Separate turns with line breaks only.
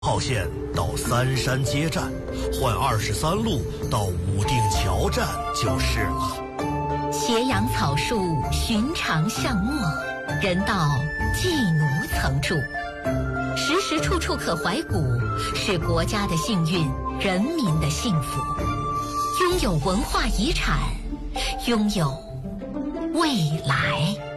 号线到三山街站，换23路到武定桥站就是了。
斜阳草树，寻常巷陌，人到寄奴曾住。时时处处可怀古，是国家的幸运，人民的幸福。拥有文化遗产，拥有未来。